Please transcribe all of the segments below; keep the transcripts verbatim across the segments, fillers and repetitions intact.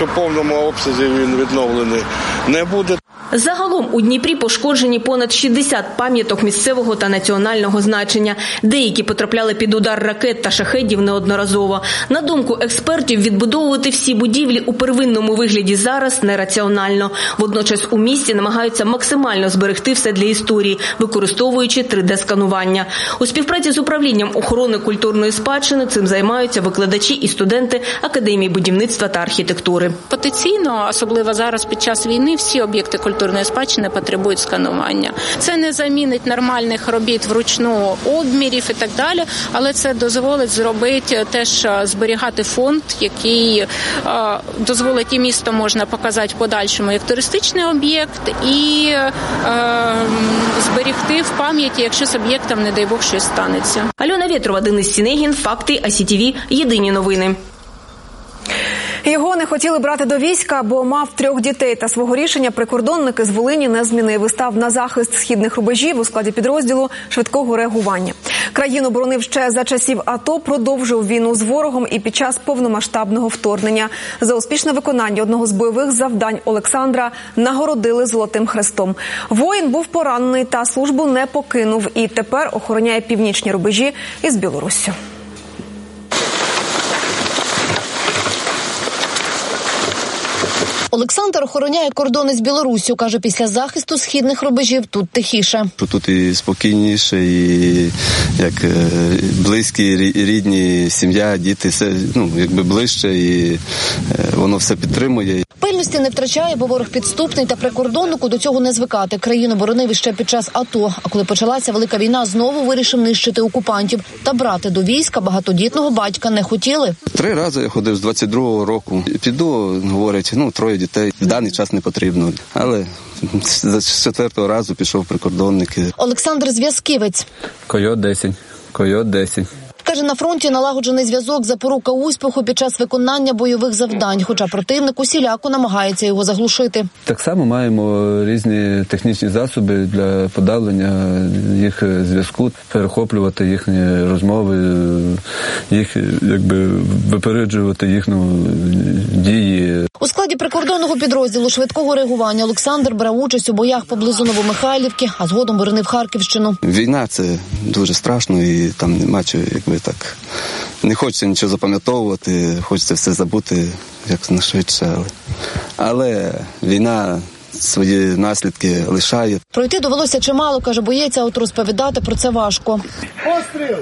що в повному обсязі він відновлений не буде. Загалом у Дніпрі пошкоджені понад шістдесят пам'яток місцевого та національного значення. Деякі потрапляли під удар ракет та шахедів неодноразово. На думку експертів, відбудовувати всі будівлі у первинному вигляді зараз нераціонально. Водночас у місті намагаються максимально зберегти все для історії, використовуючи три де-сканування. У співпраці з управлінням охорони культурної спадщини цим займаються викладачі і студенти Академії будівництва та архітектури. Потенційно, особливо зараз під час війни, всі об'єкти культурної спадщини потребують сканування. Це не замінить нормальних робіт вручну, обмірів і так далі, але це дозволить зробити теж зберігати фонд, який е, дозволить і місто можна показати в подальшому як туристичний об'єкт і е, зберігти в пам'яті, якщо з об'єктом, не дай Бог, щось станеться. Альона Вєтрова, Денис Сінегін, Факти, ай сі ті ві, єдині новини. Його не хотіли брати до війська, бо мав трьох дітей. Та свого рішення прикордонник із Волині не змінив і став на захист східних рубежів у складі підрозділу швидкого реагування. Країну боронив ще за часів АТО, продовжив війну з ворогом і під час повномасштабного вторгнення. За успішне виконання одного з бойових завдань Олександра нагородили Золотим Хрестом. Воїн був поранений та службу не покинув і тепер охороняє північні рубежі із Білоруссю. Олександр охороняє кордони з Білоруссю. Каже, після захисту східних рубежів тут тихіше. Тут і спокійніше, і як близькі, рідні, сім'я, діти, все ну, якби ближче, і воно все підтримує. Пильності не втрачає, бо ворог підступний, та прикордоннику до цього не звикати. Країну боронив іще під час АТО. А коли почалася велика війна, знову вирішив нищити окупантів. Та брати до війська багатодітного батька не хотіли. Три рази я ходив з двадцять другого року. Піду, говорять, ну, троє дітей. В даний час не потрібно. Але з четвертого разу пішов прикордонник. Олександр Зв'язківець. Койот десять. Койот десять. Каже, на фронті налагоджений зв'язок – запорука успіху під час виконання бойових завдань, хоча противник усіляко намагається його заглушити. Так само маємо різні технічні засоби для подавлення їх зв'язку, перехоплювати їхні розмови, їх якби випереджувати їхні дії. У складі прикордонного підрозділу швидкого реагування Олександр брав участь у боях поблизу Новомихайлівки, а згодом боронив Харківщину. Війна – це дуже страшно, і там нема чого, якби так, не хочеться нічого запам'ятовувати, хочеться все забути як швидше. Але, але війна свої наслідки лишає. Пройти довелося чимало, каже боєць, а от розповідати про це важко. Постріл!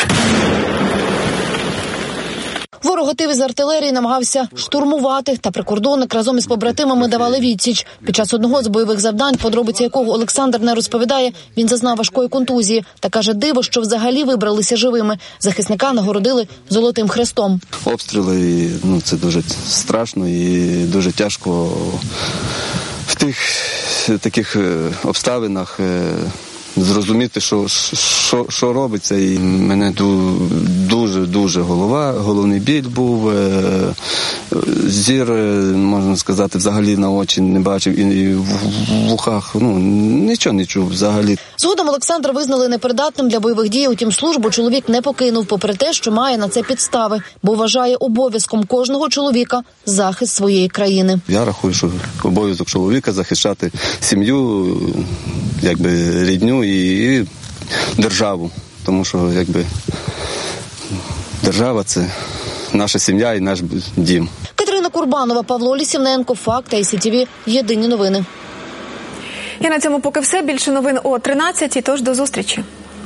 Ворог гатив із артилерії намагався штурмувати, та прикордонник разом із побратимами давали відсіч. Під час одного з бойових завдань, подробиці якого Олександр не розповідає, він зазнав важкої контузії. Та каже, диво, що взагалі вибралися живими. Захисника нагородили Золотим Хрестом. Обстріли, ну, це дуже страшно і дуже тяжко в тих таких обставинах зрозуміти, що, що, що робиться. І мене дуже-дуже голова, головний біль був, зір, можна сказати, взагалі на очі не бачив, і в вухах, ну, нічого не чув взагалі. Згодом Олександра визнали непридатним для бойових дій, утім службу чоловік не покинув, попри те, що має на це підстави, бо вважає обов'язком кожного чоловіка захист своєї країни. Я рахую, що обов'язок чоловіка захищати сім'ю, якби рідню і державу, тому що якби держава – це наша сім'я і наш дім. Катерина Курбанова, Павло Лісівненко, Факти, ай сі ті ві, єдині новини. І на цьому поки все. Більше новин о тринадцятій, тож до зустрічі.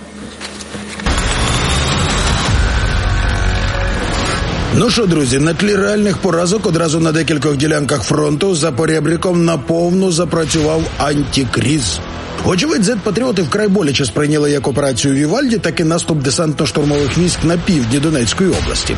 Ну що, друзі, на тлі реальних поразок одразу на декількох ділянках фронту за поребриком наповну запрацював антикріз. Очевидь, зет-патріоти вкрай боляче сприйняли як операцію Вівальді, так і наступ десантно-штурмових військ на півдні Донецької області.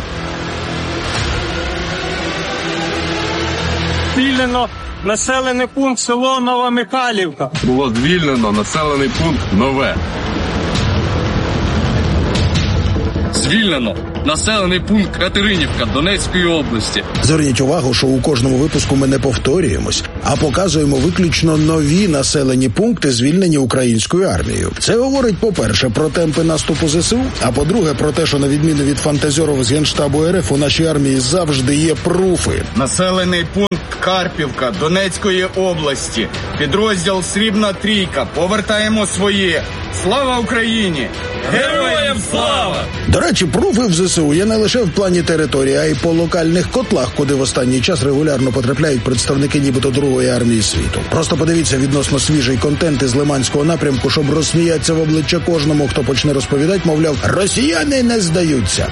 Звільнено населений пункт село Новомихайлівка. Було звільнено населений пункт Нове. звільнено населений пункт Катеринівка Донецької області. Зверніть увагу, що у кожному випуску ми не повторюємось, а показуємо виключно нові населені пункти, звільнені українською армією. Це говорить, по-перше, про темпи наступу ЗСУ, а по-друге, про те, що на відміну від фантазьорів з Генштабу РФ, у нашій армії завжди є пруфи. Населений пункт Карпівка Донецької області. Підрозділ Срібна трійка. Повертаємо своє. Слава Україні! Героям слава! До речі, пруфи в ЗСУ є не лише в плані території, а й по локальних котлах, куди в останній час регулярно потрапляють представники нібито Другої армії світу. Просто подивіться відносно свіжий контент із Лиманського напрямку, щоб розсміятися в обличчя кожному, хто почне розповідати, мовляв, росіяни не здаються.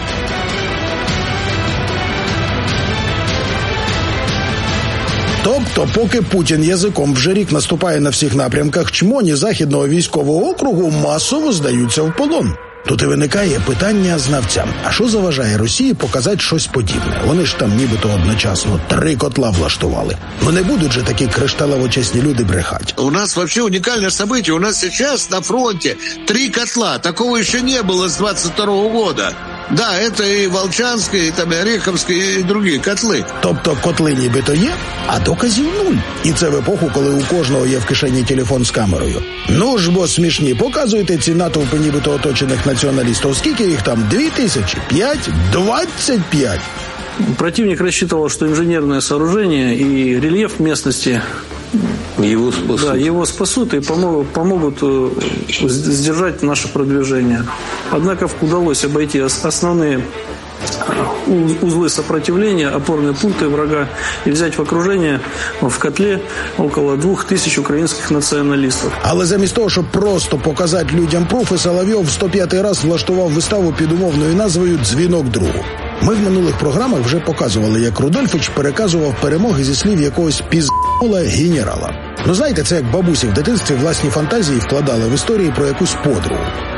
Тобто, поки Путін язиком вже рік наступає на всіх напрямках, чмоні Західного військового округу масово здаються в полон. Тут і виникає питання знавцям. А що заважає Росії показати щось подібне? Вони ж там нібито одночасно три котла влаштували. Ну не будуть же такі кришталево-чесні люди брехать. У нас вообще уникальное событие. У нас сейчас на фронте три котла. Такого еще не было с двадцать второго года. Да, это и Волчанское, и там и Ореховское, и другие котли. Тобто котли нібито є, а доказів нуль. І це в епоху, коли у кожного є в кишені телефон з камерою. Ну ж бо смішні, показуйте ці натовпи нібито оточених націоналістів. Скільки їх там? Дві тисячі? П'ять? Двадцять п'ять? Противник рассчитывал, что инженерное сооружение и рельеф местности его спасут, да, его спасут и помогут, помогут сдержать наше продвижение. Однако удалось обойти основные узлы сопротивления, опорные пункты врага и взять в окружение в котле около двух тисяч українських націоналістів. Але замість того, щоб просто показати людям пруфи, Соловйов сто п'ятий раз влаштував виставу під умовною назвою «Дзвінок другу». Ми в минулих програмах вже показували, як Рудольфич переказував перемоги зі слів якогось пізд***ула генерала. Ну знаєте, це як бабусі в дитинстві власні фантазії вкладали в історії про якусь подругу.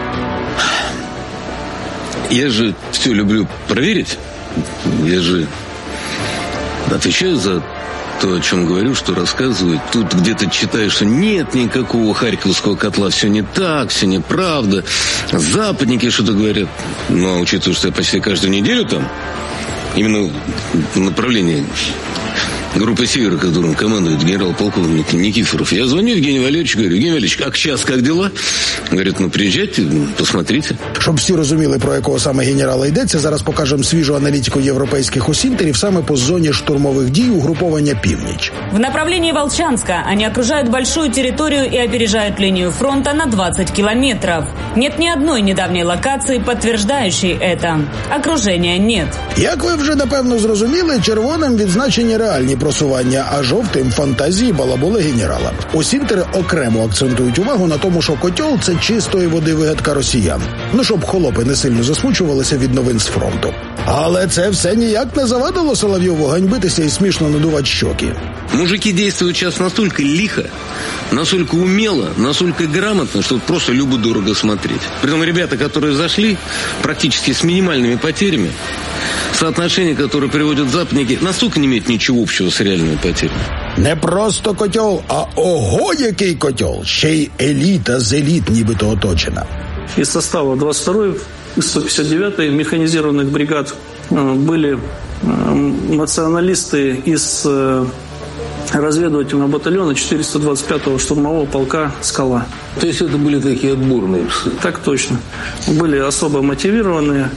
Я же все люблю проверить. Я же отвечаю за то, о чем говорю, что рассказываю. Тут где-то читаешь, что нет никакого Харьковского котла, все не так, все неправда. Западники что-то говорят. Но учитывая, что я почти каждую неделю там, именно в направлении группы «Севера», которым командует генерал-полковник Никифоров. Я звоню Евгению Валерьевичу, говорю: Евгений Валерьевич, а сейчас как дела? Говорит, ну приезжайте, посмотрите. Щоб всі розуміли, про якого саме генерала йдеться, зараз покажемо свіжу аналітику європейських осінтерів саме по зоні штурмових дій угруповання «Північ». В направлении Волчанска они окружают большую территорию и опережают линию фронта на двадцать километров. Нет ни одной недавней локации, подтверждающей это. Окружения нет. Як ви вже напевно зрозуміли, червоним відзначені реальні просування, а жовтим фантазії балаболи генерала. Осінтери окремо акцентують увагу на тому, що котьол – це чистої води вигадка росіян. Ну, щоб холопи не сильно засмучувалися від новин з фронту. Але це все ніяк не завадило Соловйову ганьбитися і смішно надувати щоки. Мужики действуют сейчас настолько лихо, настолько умело, настолько грамотно, что просто любо-дорого смотреть. Притом ребята, которые зашли практически с минимальными потерями, соотношение, которое приводят западники, настолько не имеет ничего общего с реальными потерями. Не просто котьол, а ого, який котьол. Ще й еліта з еліт нібито оточена. Из состава двадцать второй и сто пятьдесят девятой механизированных бригад были националисты из разведывательного батальона четыреста двадцать пятого штурмового полка «Скала». То есть это были такие отборные псы? Так точно. Были особо мотивированные.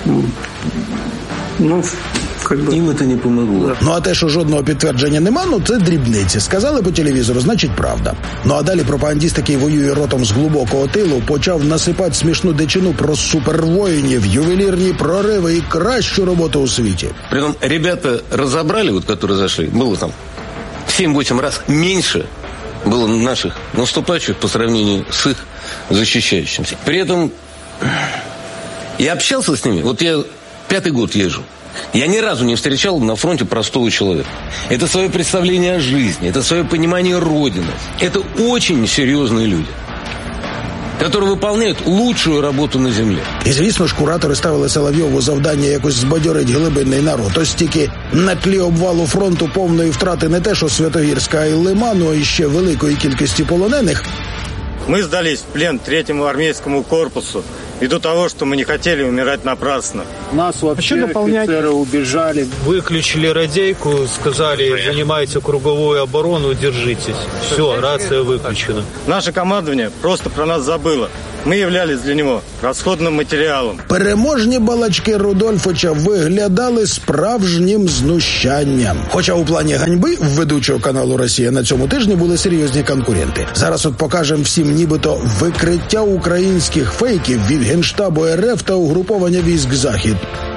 Ну, как бы... Їм це не помогло. Ну, а те, що жодного підтвердження нема, ну, це дрібниці. Сказали по телевізору, значить правда. Ну, а далі пропагандіст, який воює ротом з глибокого тилу, почав насипати смішну дичину про супервоїнів, ювелірні прориви і кращу роботу у світі. Притом, ребята разобрали, вот, которые зашли, было там семь-восемь раз меньше было наших наступающих по сравнению с их защищающимся. При этом я общался с ними, вот я пятый год езжу. Я ни разу не встречал на фронте простого человека. Это свое представление о жизни, это свое понимание Родины. Это очень серьезные люди, которые выполняют лучшую роботу на землі. І, звісно ж, куратори ставили Соловйову завдання якось збадьорить глибинний народ. Ось тільки на тлі обвалу фронту повної втрати не те, що Святогірська, а й Лиману, а ще великої кількості полонених, Мы сдались в плен третьему армейскому корпусу ввиду того, что мы не хотели умирать напрасно. Нас вообще офицеры убежали. Выключили радейку, сказали, занимайте круговую оборону, держитесь. Все, рация выключена. Наше командование просто про нас забыло. Ми являлись для нього розходним матеріалом. Переможні балачки Рудольфича виглядали справжнім знущанням. Хоча у плані ганьби в ведучого каналу «Росія» на цьому тижні були серйозні конкуренти. Зараз от покажемо всім нібито викриття українських фейків від Генштабу РФ та угруповання військ «Захід».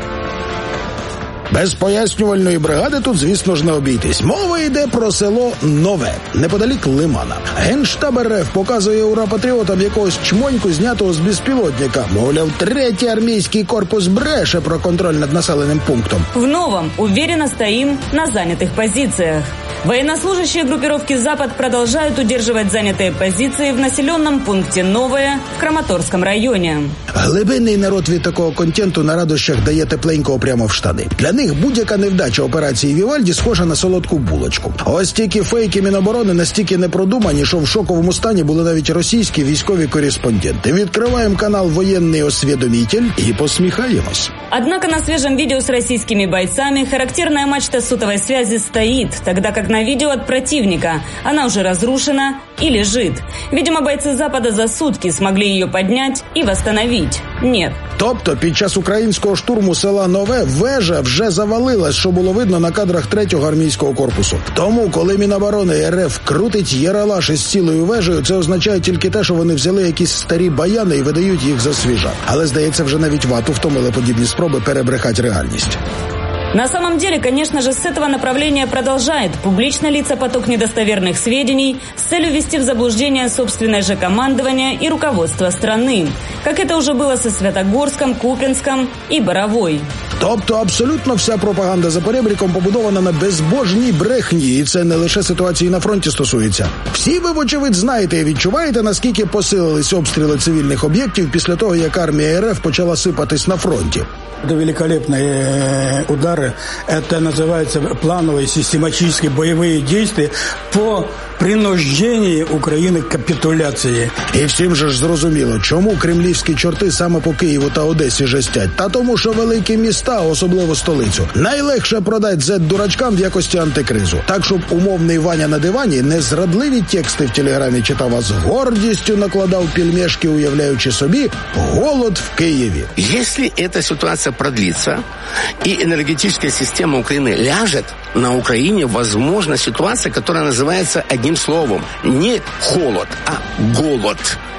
Без пояснювальної бригади тут, звісно ж, не обійтись. Мова йде про село Нове, неподалік Лимана. Генштаб РФ показує ура-патріотам якогось чмоньку, знятого з безпілотника. Мовляв, третій армійський корпус бреше про контроль над населеним пунктом. В Новом уверенно стоим на занятых позициях. Военнослужащие группировки «Запад» продолжают удерживать занятые позиции в населенном пункте Новое в Краматорском районе. Глибинний народ від такого контенту на радощах дає тепленького прямо в штани. Для них будь-яка невдача операції «Вівальді» схожа на солодку булочку. Ось тільки фейки Міноборони настільки непродумані, що в шоковому стані були навіть російські військові кореспонденти. Відкриваємо канал «Воєнний осведомитель» і посміхаємось. Однако на свежем видео с российскими бойцами характерная мачта сотовой связи стоит, тогда как на видео от противника она уже разрушена и лежит. Видимо, бойцы Запада за сутки смогли ее поднять и восстановить. Нет. Тобто під час українського штурму села Нове вежа вже завалилась, що було видно на кадрах третього армійського корпусу. Тому, коли Міноборони РФ крутить єралаш із цілою вежею, це означає тільки те, що вони взяли якісь старі баяни і видають їх за свіжа. Але, здається, вже навіть вату втомили подібні спроби перебрехати реальність. На самом деле, конечно же, с этого направления продолжает публично литься поток недостоверных сведений с целью ввести в заблуждение собственное же командование и руководство страны, как это уже было со Святогорском, Купянском и Боровой. Тобто абсолютно вся пропаганда за поребриком побудована на безбожній брехні, і це не лише ситуації на фронті стосується. Всі ви, вочевидь, знаєте і відчуваєте, наскільки посилились обстріли цивільних об'єктів після того, як армія РФ почала сипатись на фронті. Это великолепные удары. Это называется плановые систематические боевые действия по принуждению України к капітуляції. І всім же ж зрозуміло, чому кремлівські чорти саме по Києву та Одесі жестять. Та тому, що великі міста, особливо столицю, найлегше продать зет-дурачкам в якості антикризу. Так, щоб умовний Ваня на дивані не зрадливі тексти в телеграмі читав, а з гордістю накладав пельмешки, уявляючи собі голод в Києві. Якщо ця ситуація продлится и энергетическая система Украины ляжет, на Украине возможна ситуация, которая называется одним словом. Не холод, а голод.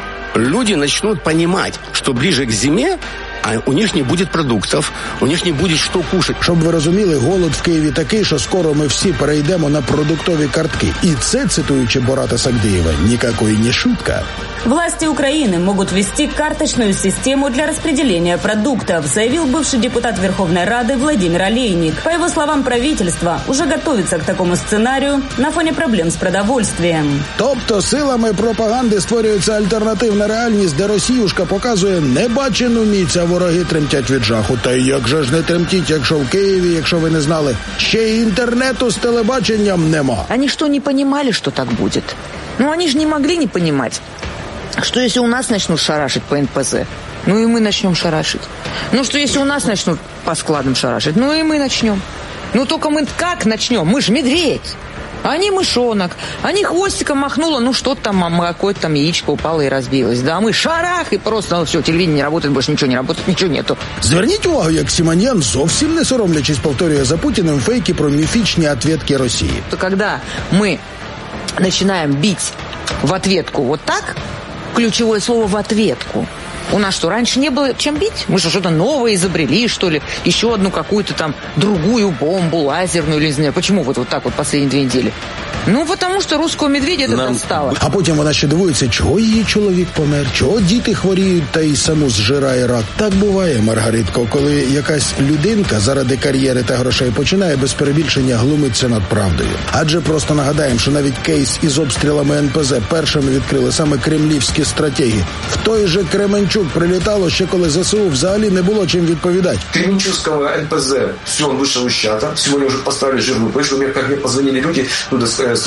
Люди начнут понимать, что ближе к зиме а у них не буде продуктів, у них не буде що кушати. Щоб ви розуміли, голод в Києві такий, що скоро ми всі перейдемо на продуктові картки. І це, цитуючи Бората Сагдеева, никакой не шутка. Власти Украины могут ввести карточную систему для распределения продуктов, заявил бывший депутат Верховной Рады Владимир Олейник. По его словам, правительство уже готовится к такому сценарию на фоне проблем з продовольствием. Тобто силами пропаганди створюється альтернативна реальність, де Росіюшка показує небачену міць, а вороги тремтять від жаху. Та як же ж не тремтіть, якщо в Києві, якщо ви не знали, ще й інтернету з телебаченням нема. Они что, не понимали, что так будет? Ну, они же не могли не понимать, что если у нас начнут шарашить по эн пэ зэ, ну и мы начнем шарашить. Ну, что если у нас начнут по складам шарашить, ну и мы начнем. Ну, только мы как начнем? Мы же медведь. Они мышонок. Они хвостиком махнуло, ну что-то там, какое-то там яичко упало и разбилось. Да, мы шарах, и просто, ну, все, телевидение не работает, больше ничего не работает, ничего нету. Зверніть увагу, як Симоньян, зовсім не соромлячись, повторює за Путіним фейки про міфічні ответки Росії. То когда мы начинаем бить в ответку вот так, ключевое слово «в ответку». У нас что, раньше не было чем бить? Мы что, что-то новое изобрели, что ли? Еще одну какую-то там другую бомбу, лазерную или не знаю. Почему вот, вот так вот последние две недели? Ну, потому что русского медведя это Нам... достало. А потім вона ще дивується, чого її чоловік помер, чого діти хворіють та й саму зжирає рак. Так буває, Маргаритко, коли якась людинка заради кар'єри та грошей починає без перебільшення глумитися над правдою. Адже просто нагадаємо, що навіть кейс із обстрілами ен пе зе першими відкрили саме кремлівські стратегі. В той же Кременчук прилітало ще коли зе се у взагалі не було чим відповідати. Кременчугского ен пе зе, все, он вышел из чата, сегодня уже поставили жирную пэш, как мне позвонили люди, ну, с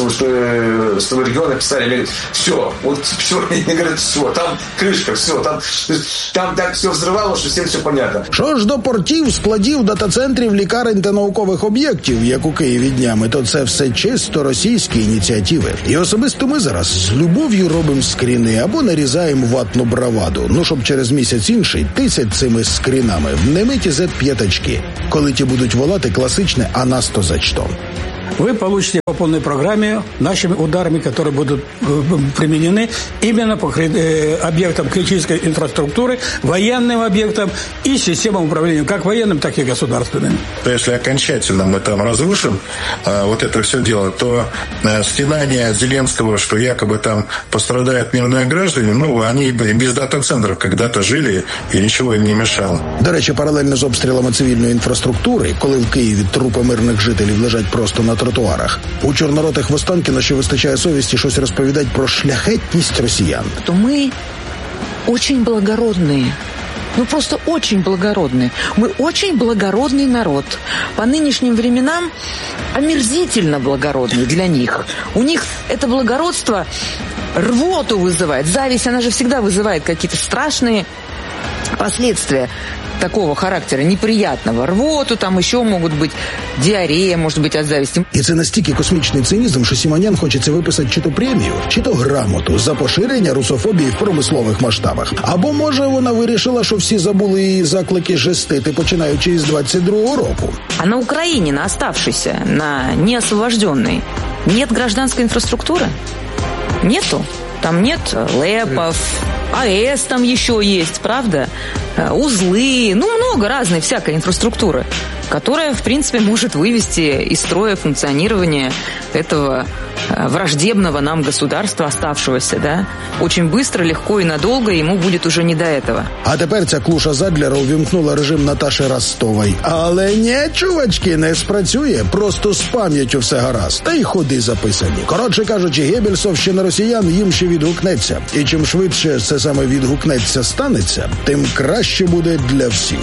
того региона писали, они говорят, все, вот все, они говорят, все, там крышка, все, там, там так все взрывало, що всім все понятно. Що ж до портів, складів, дата-центрів, лікарень та наукових об'єктів, як у Києві днями, то це все чисто російські ініціативи. І особисто ми зараз з любов'ю робимо скріни або нарізаємо ватну браваду, ну щоб через місяць-інший тисять цими скрінами в немиті зет-п'яточки, коли ті будуть волати класичне «а нас то за что?». Вы получите по полной программе нашими ударами, которые будут применены именно по объектам критической инфраструктуры, военным объектам и системам управления, как военным, так и государственным. Если окончательно мы там разрушим а, вот это все дело, то а, стенания Зеленского, что якобы там пострадают мирные граждане, ну, они без дата-центров когда-то жили, и ничего им не мешало. До речі, паралельно з обстрілами цивільної інфраструктури, коли в Києві трупи мирних жителів лежать просто на тротуарах, у чорноротих в Останкіно ще вистачає совісті щось розповідати про шляхетність росіян. То ми очень благородные. Ну, просто очень благородные. Мы очень благородный народ. По нынешним временам омерзительно благородный для них. У них это благородство рвоту вызывает. Зависть, она же всегда вызывает какие-то страшные последствия такого характера, неприятного. Рвоту, там еще могут быть, диарея, может быть, от зависти. І це настільки космічний цинізм, що Сімонян хочеться виписати чи то премію, чи то грамоту за поширення русофобії в промислових масштабах. Або, може, вона вирішила, що всі забули її заклики жестити, починаючи із двадцять другого року. А на Украине, на оставшейся, на неосвобожденной, нет гражданской инфраструктуры? Нету. Там нет ЛЭПов, АЭС там еще есть, правда? Узлы, ну, много разной всякой инфраструктуры, которая, в принципе, может вывести из строя функционирование этого враждебного нам государства, оставшегося, да? Очень быстро, легко и надолго ему будет уже не до этого. А тепер ця клуша Задлера увімкнула режим Наташі Ростової. Але ні, чувачки, не спрацює, просто з пам'яттю все гаразд. Та й ходи записані. Коротше кажучи, гебельсовщина росіян їм ще відгукнеться. І чим швидше це саме відгукнеться станеться, тим краще буде для всіх.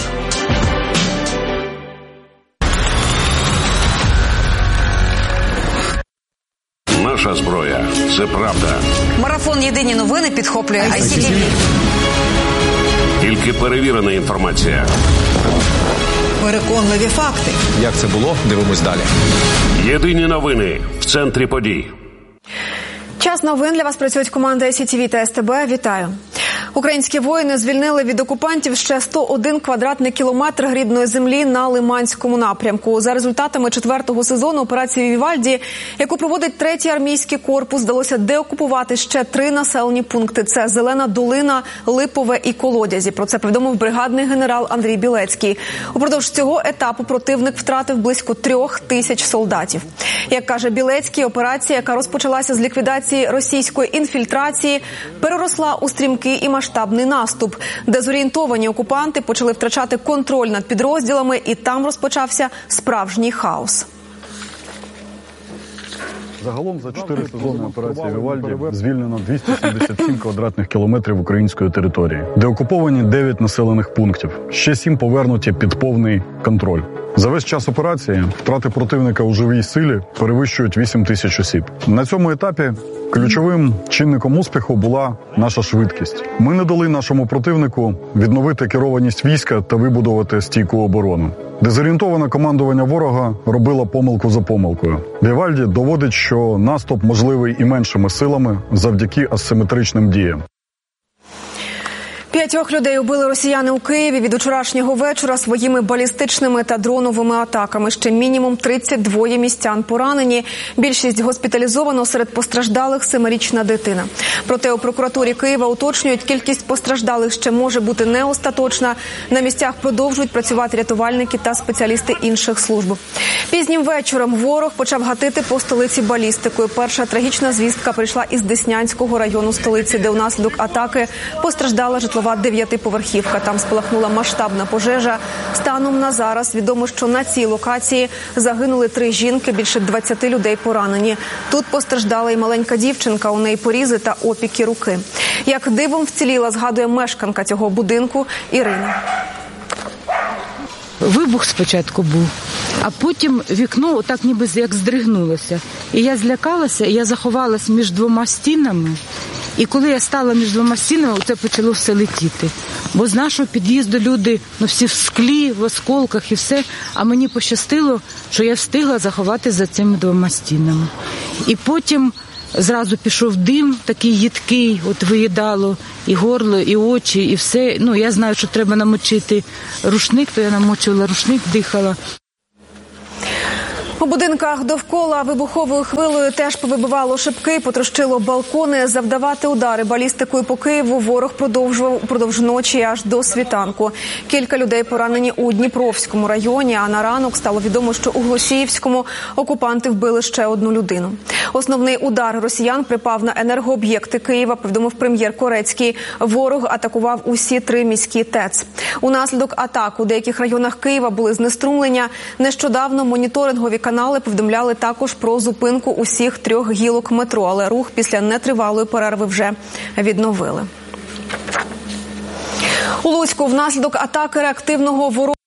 Наша зброя – це правда. Марафон «Єдині новини» підхоплює ай сі ті ві. Тільки перевірена інформація. Переконливі факти. Як це було? Дивимось далі. Єдині новини в центрі подій. Час новин. Для вас працюють команди ай сі ті ві та ес те бе. Вітаю. Українські воїни звільнили від окупантів ще сто один квадратний кілометр грібної землі на Лиманському напрямку. За результатами четвертого сезону операції «Вівальді», яку проводить третій армійський корпус, вдалося деокупувати ще три населені пункти. Це Зелена Долина, Липове і Колодязі. Про це повідомив бригадний генерал Андрій Білецький. Упродовж цього етапу противник втратив близько трьох тисяч солдатів. Як каже Білецький, операція, яка розпочалася з ліквідації російської інфільтрації, переросла у стрімкий і масштабний наступ. Дезорієнтовані окупанти почали втрачати контроль над підрозділами, і там розпочався справжній хаос. Загалом за чотири сезони операції «Вівальді» звільнено двісті сімдесят сім квадратних кілометрів української території, де окуповані дев'ять населених пунктів, ще сім повернуті під повний контроль. За весь час операції втрати противника у живій силі перевищують вісім тисяч осіб. На цьому етапі ключовим чинником успіху була наша швидкість. Ми не дали нашому противнику відновити керованість війська та вибудувати стійку оборону. Дезорієнтоване командування ворога робило помилку за помилкою. «Вівальді» доводить, що наступ можливий і меншими силами завдяки асиметричним діям. П'ятьох людей убили росіяни у Києві від вчорашнього вечора своїми балістичними та дроновими атаками. Ще мінімум тридцять двоє містян поранені. Більшість госпіталізовано, серед постраждалих семирічна дитина. Проте у прокуратурі Києва уточнюють, кількість постраждалих ще може бути не остаточна. На місцях продовжують працювати рятувальники та спеціалісти інших служб. Пізнім вечором ворог почав гатити по столиці балістикою. Перша трагічна звістка прийшла із Деснянського району столиці, де внаслідок атаки постраждала житлова дев'ятиповерхівка. Там спалахнула масштабна пожежа. Станом на зараз відомо, що на цій локації загинули три жінки, більше двадцяти людей поранені. Тут постраждала і маленька дівчинка, у неї порізи та опіки руки. Як дивом вціліла, згадує мешканка цього будинку Ірина. Вибух спочатку був, а потім вікно отак ніби як здригнулося. І я злякалася, і я заховалась між двома стінами. І коли я стала між двома стінами, це почало все летіти. Бо з нашого під'їзду люди, ну, всі в склі, в осколках і все. А мені пощастило, що я встигла заховати за цими двома стінами. І потім зразу пішов дим, такий їдкий, от виїдало і горло, і очі, і все. Ну, я знаю, що треба намочити рушник, то я намочила рушник, дихала. У будинках довкола вибуховою хвилею теж повибивало шибки, потрощило балкони. Завдавати удари балістикою по Києву ворог продовжував упродовж ночі аж до світанку. Кілька людей поранені у Дніпровському районі, а на ранок стало відомо, що у Голосіївському окупанти вбили ще одну людину. Основний удар росіян припав на енергооб'єкти Києва, повідомив прем'єр Корецький. Ворог атакував усі три міські ТЕЦ. Унаслідок атак у деяких районах Києва були знеструмлення. Нещодавно моніторингові канали повідомляли також про зупинку усіх трьох гілок метро, але рух після нетривалої перерви вже відновили. У Луцьку внаслідок атаки реактивного ворога